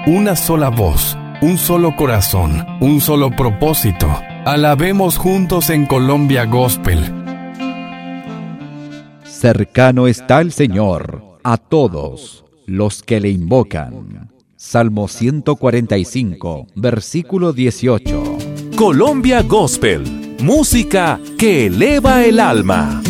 una sola voz, un solo corazón, un solo propósito. Alabemos juntos en Colombia Gospel. Cercano está el Señor a todos los que le invocan. Salmo 145, versículo 18. Colombia Gospel, música que eleva el alma.